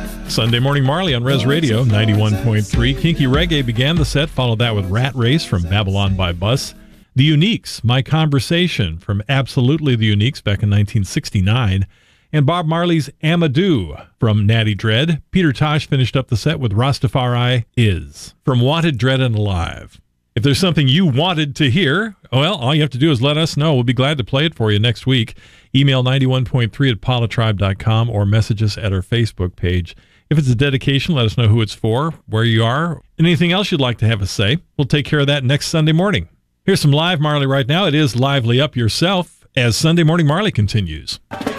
Sunday Morning Marley on Res Radio 91.3. Kinky Reggae began the set, followed that with Rat Race from Babylon by Bus. The Uniques, My Conversation from Absolutely the Uniques back in 1969. And Bob Marley's Amadou from Natty Dread. Peter Tosh finished up the set with Rastafari Is from Wanted, Dread, and Alive. If there's something you wanted to hear, well, all you have to do is let us know. We'll be glad to play it for you next week. Email 91.3@politribe.com or message us at our Facebook page. If it's a dedication, let us know who it's for, where you are, and anything else you'd like to have us say. We'll take care of that next Sunday morning. Here's some live Marley right now. It is Lively Up Yourself as Sunday Morning Marley continues.